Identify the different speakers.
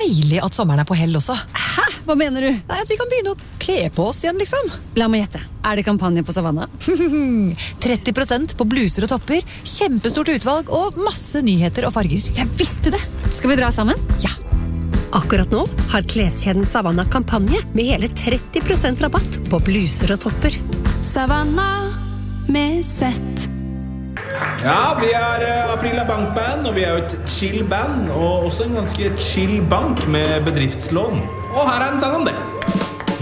Speaker 1: deilig at sommeren på hell også.
Speaker 2: Hæ? Hva mener du?
Speaker 1: Nei, at vi kan begynne å kle på oss igjen, liksom.
Speaker 2: La meg gjette. Det kampanje på Savanna?
Speaker 1: 30% på bluser og topper, kjempestort utvalg og masse nyheter og farger.
Speaker 2: Jeg visste det! Skal vi dra sammen?
Speaker 1: Ja.
Speaker 3: Akkurat nå har kleskjeden Savanna kampanje med hele 30% rabatt på bluser og topper.
Speaker 4: Savanna med sett.
Speaker 5: Ja, vi Aprila Bankband, og vi jo et chill band, og også en ganske chill bank med bedriftslån. Og her en sang om det.